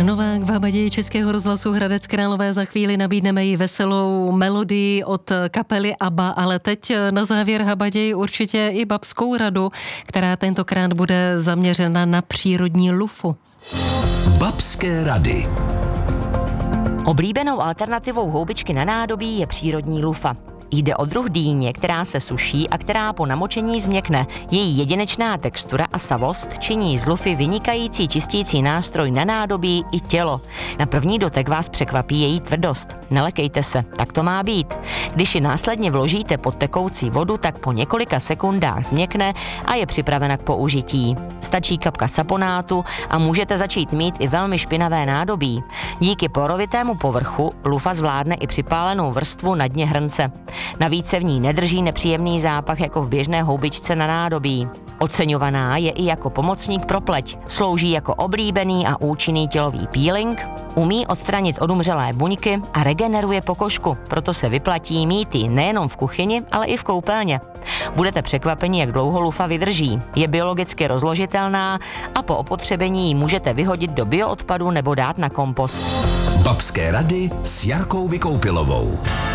Petr Novák v Habaději Českého rozhlasu Hradec Králové. Za chvíli nabídneme jí veselou melodii od kapely ABBA, ale teď na závěr Habaději určitě i babskou radu, která tentokrát bude zaměřena na přírodní lufu. Babské rady. Oblíbenou alternativou houbičky na nádobí je přírodní lufa. Jde o druh dýně, která se suší a která po namočení změkne. Její jedinečná textura a savost činí z lufy vynikající čistící nástroj na nádobí i tělo. Na první dotek vás překvapí její tvrdost. Nelekejte se, tak to má být. Když ji následně vložíte pod tekoucí vodu, tak po několika sekundách změkne a je připravena k použití. Stačí kapka saponátu a můžete začít mít i velmi špinavé nádobí. Díky porovitému povrchu lufa zvládne i připálenou vrstvu na dně hrnce. Navíc se v ní nedrží nepříjemný zápach jako v běžné houbičce na nádobí. Oceňovaná je i jako pomocník pro pleť. Slouží jako oblíbený a účinný tělový peeling, umí odstranit odumřelé buňky a regeneruje pokožku, proto se vyplatí mít ji nejenom v kuchyni, ale i v koupelně. Budete překvapeni, jak dlouho lufa vydrží. Je biologicky rozložitelná a po opotřebení ji můžete vyhodit do bioodpadu nebo dát na kompost. Babské rady s Jarkou Vykoupilovou.